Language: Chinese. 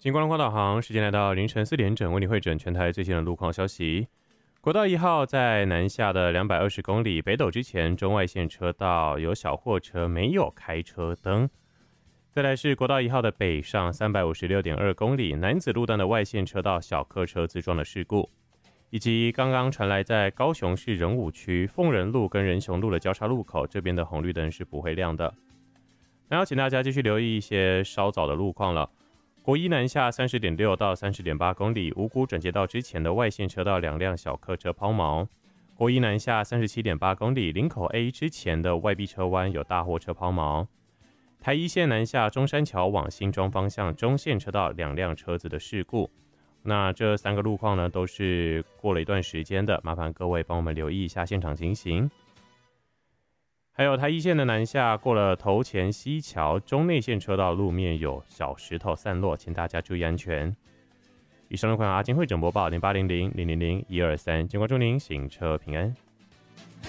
金光光导航，时间来到凌晨4点整，为你汇整全台最新的路况消息。国道1号在南下的220公里北斗之前，中外线车道有小货车没有开车灯。再来是国道1号的北上356.2公里南子路段的外线车道小客车自撞的事故，以及刚刚传来在高雄市仁武区凤仁路跟仁雄路的交叉路口，这边的红绿灯是不会亮的。那要请大家继续留意一些稍早的路况了。国一南下30.6到30.8公里，五股转接道之前的外线车道2辆小客车抛锚。国一南下37.8公里，林口 A 之前的外壁车弯有大货车抛锚。台一线南下中山桥往新庄方向中线车道2辆车子的事故。那这3个路况呢，都是过了一段时间的，麻烦各位帮我们留意一下现场情形。还有台一线的南下过了头前溪桥中内线车道路面有小石头散落，请大家注意安全。以上路况阿金会整播报0800000123，经过祝您行车平安。